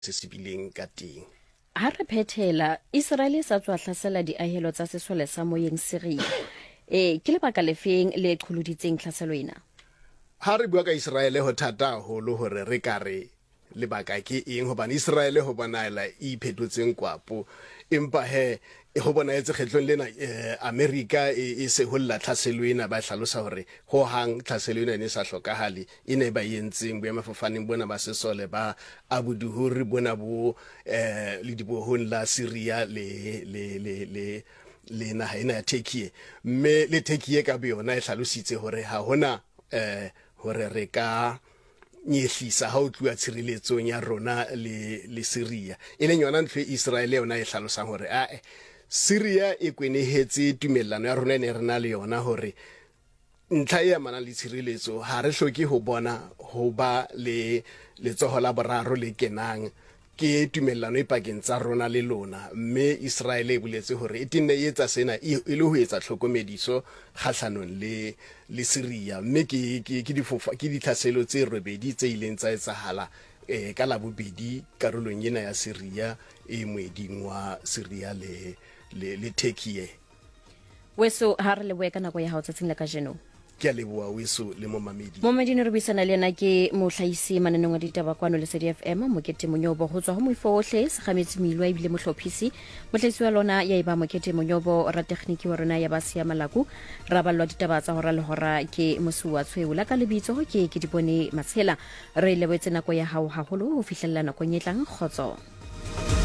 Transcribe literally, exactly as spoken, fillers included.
se se bileng ka teng. Ha re phethela Israel sa tswa hlasela diahelo tsa sesole sa moyeng Syria. Eh ke lebaka le feng le qholoditseng tlhaselo ena? Ha re bua ka Israel ho thata holo hore re ka re lebaka ke eng hobane Israel ho bonaela e iphethotseng kwapo, empa he ho bona etse kgetlong lena eh, America e, e se holla tlhaselo ena ba hlalosa hore ho hang tlhaselo ena ne sa hlokahale ine ba yentseng boemafofaneng bona ba sesole ba Abu Duhur bona bo eh, le dibohong la Syria le le le le le naha ena ya Turkey, mme le Turkey ka bona e hlalositse hore ha hona eh hore re ka nyehlisa ha o tluwa tshireletsong ya rona le le Syria. E leng yona ntwe Israel yona e hlalosang hore a Syria e kwenehetse tumellano ya rona ne rena le yona hore ntlha ya mana le tshireletso ha re hloke ho bona ho ba le letsoho la boraro le kenang ke tumellano e pakeng tsa rona le lona, mme Israel e boletse hore e tinne e etsa sena e le ho etsa tlhokomediso kgahlanong le le Syria, mme ke ke ke difofa ke ditlhaselo tse robedi tse ileng tsa etsahala eh ka la bobedi karolong ena ya Syria e moeding wa Syria le le le Turkey. Weso ha re le boeka nako ya hao tsatsing la kajeno. Ke a leboa weso le mo mamedi. Mo medine re buisana le yena ke mohlahisi mananeng a ditaba kwano le C D F M Mokete Monyobo ho tswa ho moifohle se kgametse milwa ebile mohlophisi mohlahisi wa lona ya eba Mokete Monyobo ra tekniki wa rona ya ba sia malaku ra ballwa ditaba tsa hora le hora ke mosuwa tshweu la ka lebitso ho ke ke dipone matshela re lebetse nako ya hao haholo ho fihlella nako nyetlang khotso.